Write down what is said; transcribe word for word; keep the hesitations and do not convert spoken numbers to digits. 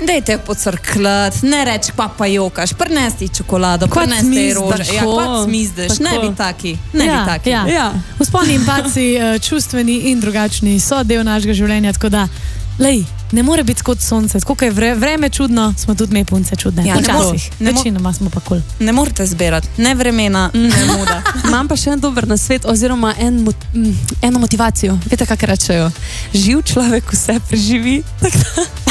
Dajte pocrkljati, ne reči, pa pa jokaš, prinesti čokolado, prinesti rože. Ja, kvat smizdaš, ne bi taki, ne ja, bi taki. Ja. Ja. Usponi in paci, čustveni in drugačni so del našega življenja, tako da, lej, ne more biti kot sonce, tako je vre, vreme čudno, smo tudi me punce čudne. Ja, včasih, večinoma smo pa kul. Cool. Ne morate zbirati, ne vremena, mm. ne muda. Imam pa še en dober nasvet, oziroma en, eno motivacijo. Veste, kako rečejo? Živ človek vse preživi, tako da